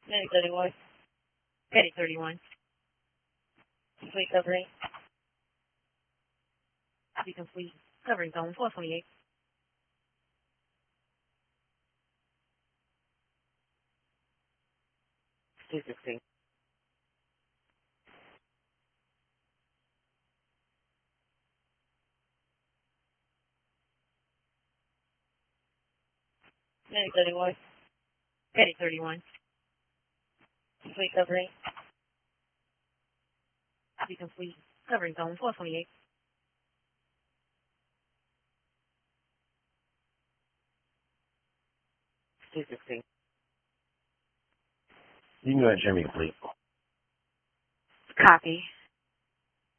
Medic 31. Medic 31. Complete covering. Copy complete. Covering zone 428. 216. Medic 31. Medic 31. Complete covering. Copy complete. Covering zone 428. 216. You can go ahead and show me complete. Copy.